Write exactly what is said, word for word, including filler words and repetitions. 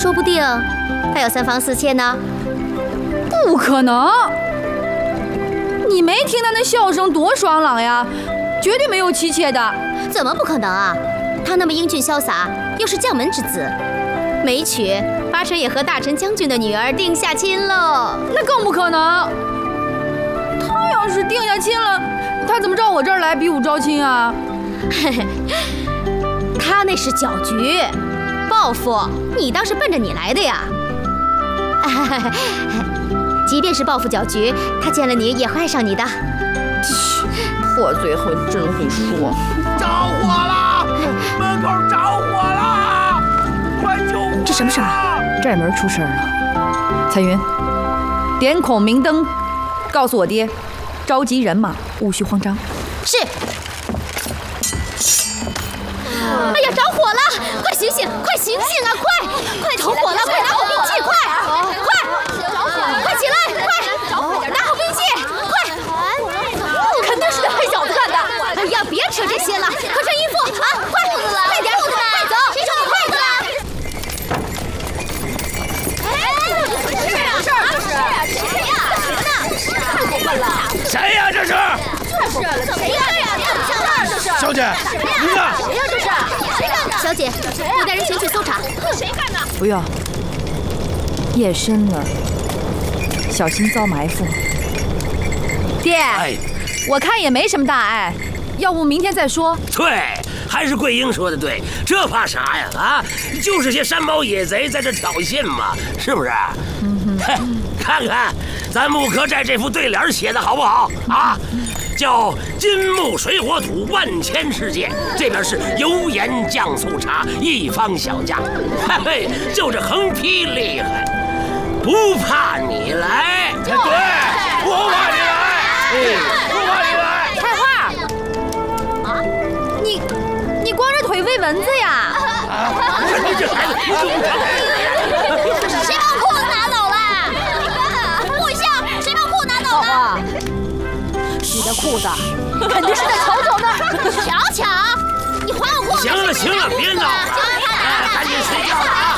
说不定还有三房四妾呢。 不可能！你没听他那笑声多爽朗呀，绝对没有妻妾的。 怎么不可能啊？他那么英俊潇洒，又是将门之子，没娶，八成也和大臣将军的女儿定下亲喽。 那更不可能！他要是定下亲了，他怎么到我这儿来比武招亲啊？ 嘿嘿，他那是搅局，报复，你当是奔着你来的呀？即便是报复搅局，他见了你也会爱上你的。 破嘴还真会说。 着火了！门口着火了！快救我！ 这什么事儿？寨门出事儿了。彩云，点孔明灯，告诉我爹，召集人马，勿需慌张。 是。哎呀，着火了！快醒醒，快醒醒啊！快，快着火了！快拿好兵器，快，快，快起来，快，拿好兵器，快！肯定是那黑小子干的！哎呀，别扯这些了，快穿衣服啊！快，快点，快走！谁说你裤子了？哎，什么事啊？什么事啊？谁呀？谁呢？太过分了！ 谁呀？这是？ 就是谁呀？这是小姐，您看， 谁呀？这是谁干的？小姐，我带人前去搜查。谁干的？ 不用，夜深了，小心遭埋伏。爹， 哎， 我看也没什么大碍，要不明天再说。 对，还是桂英说的对，这怕啥呀？啊，就是些山猫野贼在这挑衅嘛，是不是？嗯哼，看看咱木柯寨这副对联写的好不好啊？叫金木水火土万千世界，这边是油盐酱醋茶一方小家，嘿嘿，就这横批厉害，不怕你来，对，不怕你来，哎，不怕你来。 菜花，啊，你你光着腿喂蚊子呀？ 你这孩子，你怎么谁把裤子拿走了？不像，谁把裤子拿走了？ 你的裤子肯定是在巧巧那儿。 巧巧，你还我裤子！ 行了行了，别闹了，哎，赶紧睡觉了啊！